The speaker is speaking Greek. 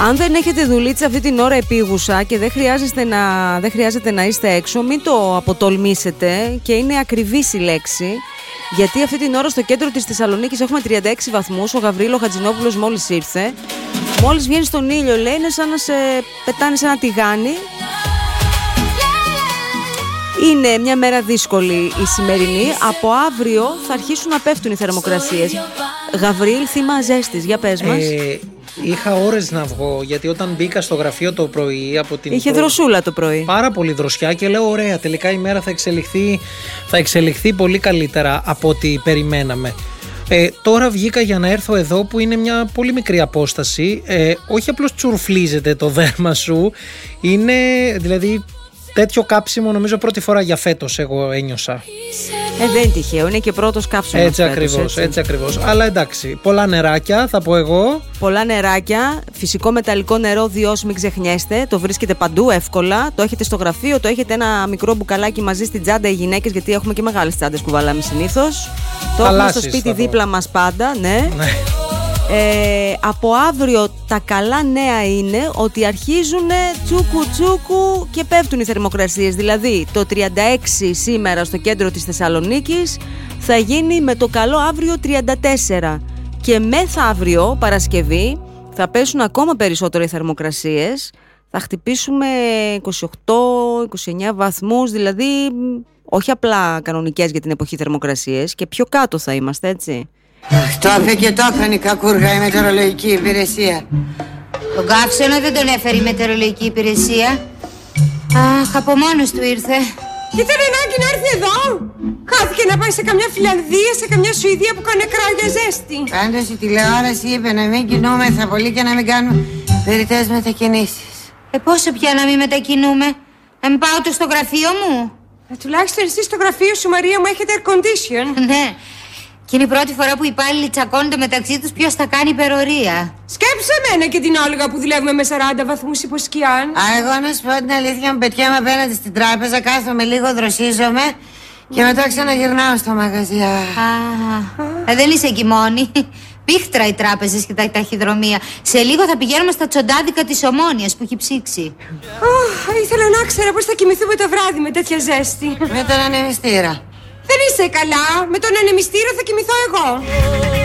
Αν δεν έχετε δουλίτσα αυτή την ώρα επίγουσα και δεν χρειάζεται να είστε έξω, μην το αποτολμήσετε, και είναι ακριβής η λέξη. Γιατί αυτή την ώρα στο κέντρο της Θεσσαλονίκης έχουμε 36 βαθμούς. Ο Γαβρίλο Χατζηνόπουλος μόλις ήρθε. Μόλις βγαίνει στον ήλιο, λέει, είναι σαν να σε πετάνε σε ένα τηγάνι. Είναι μια μέρα δύσκολη η σημερινή. Από αύριο θα αρχίσουν να πέφτουν οι θερμοκρασίες. Γαβρίλ, θύμα ζέστης, για πες μας. Είχα ώρες να βγω, γιατί όταν μπήκα στο γραφείο το πρωί από την είχε δροσούλα το πρωί. Πάρα πολύ δροσιά και λέω ωραία, τελικά η μέρα θα εξελιχθεί πολύ καλύτερα από ό,τι περιμέναμε. Τώρα βγήκα για να έρθω εδώ που είναι μια πολύ μικρή απόσταση. Όχι απλώς τσουρφλίζεται το δέρμα σου, είναι δηλαδή τέτοιο κάψιμο νομίζω πρώτη φορά για φέτος εγώ ένιωσα. Δεν είναι τυχαίο, είναι και πρώτος κάψιμος. Έτσι ακριβώς. Αλλά εντάξει, πολλά νεράκια θα πω εγώ. Πολλά νεράκια, φυσικό μεταλλικό νερό Διός, μην ξεχνιέστε. Το βρίσκεται παντού εύκολα. Το έχετε στο γραφείο, το έχετε ένα μικρό μπουκαλάκι μαζί στην τσάντα οι γυναίκες, γιατί έχουμε και μεγάλες τσάντες που βάλαμε συνήθως. Το έχουμε στο σπίτι δίπλα μας πάντα, ναι. Από αύριο τα καλά νέα είναι ότι αρχίζουν τσούκου και πέφτουν οι θερμοκρασίες. Δηλαδή το 36 σήμερα στο κέντρο της Θεσσαλονίκης θα γίνει με το καλό αύριο 34. Και μεθαύριο Παρασκευή θα πέσουν ακόμα περισσότερο οι θερμοκρασίες. Θα χτυπήσουμε 28-29 βαθμούς, δηλαδή όχι απλά κανονικές για την εποχή θερμοκρασίες, και πιο κάτω θα είμαστε, έτσι. Το είπε και το έκανε κακούργα η μετεωρολογική υπηρεσία. Τον καύσωνα δεν τον έφερε η μετεωρολογική υπηρεσία. Αχ, από μόνος του ήρθε. Ήταν ανάγκη να έρθει εδώ. Χάθηκε να πάει σε καμιά Φιλανδία, σε καμιά Σουηδία που κάνει κράγια ζέστη. Πάντως η τηλεόραση είπε να μην κινούμεθα πολύ και να μην κάνουμε περιττές μετακινήσεις. Πόσο πια να μην μετακινούμε? Να μην πάω στο γραφείο μου? Τουλάχιστον εσύ στο γραφείο σου, Μαρία μου, έχετε air condition. Ναι. Και είναι η πρώτη φορά που οι υπάλληλοι τσακώνονται μεταξύ τους ποιος θα κάνει υπερορία. Σκέψε εμένα και την Όλγα που δουλεύουμε με 40 βαθμούς υποσκιάν. Εγώ να σου πω την αλήθεια, μου πετιάμαι απέναντι στην τράπεζα, κάθομαι λίγο, δροσίζομαι και μετά ξαναγυρνάω στο μαγαζί. Δεν είσαι εκεί μόνη. Πίχτρα οι τράπεζες και τα ταχυδρομεία. Σε λίγο θα πηγαίνουμε στα τσοντάδικα της Ομόνοιας που έχει ψήξει. Ήθελα να ξέρω πώς θα κοιμηθούμε το βράδυ με τέτοια ζέστη. Με τον ανεμιστήρα. Δεν είσαι καλά. Με τον ανεμιστήρα θα κοιμηθώ εγώ.